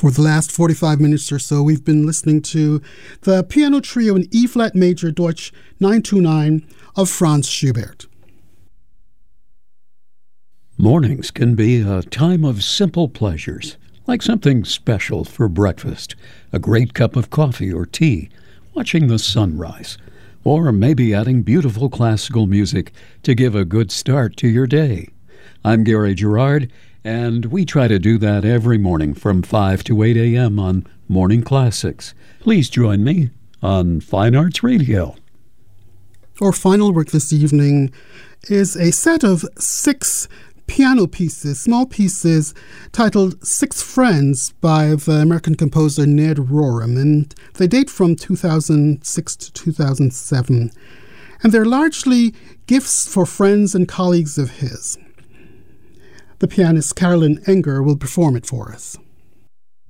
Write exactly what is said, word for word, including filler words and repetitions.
For the last forty-five minutes or so, we've been listening to the piano trio in E-flat major Deutsch nine two nine of Franz Schubert. Mornings can be a time of simple pleasures, like something special for breakfast, a great cup of coffee or tea, watching the sunrise, or maybe adding beautiful classical music to give a good start to your day. I'm Gary Gerard, and we try to do that every morning from five to eight a.m. on Morning Classics. Please join me on Fine Arts Radio. Our final work this evening is a set of six piano pieces, small pieces, titled Six Friends by the American composer Ned Rorem, and they date from two thousand six to two thousand seven. And they're largely gifts for friends and colleagues of his. The pianist Carolyn Enger will perform it for us.